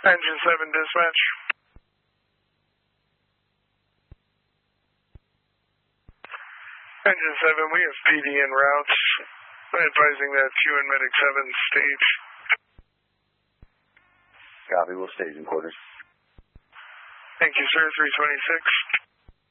Engine 7 dispatch. Engine 7, we have PD en route. Advising that QN Medic 7 stage. Copy, we'll stage in quarters. Thank you, sir. 326.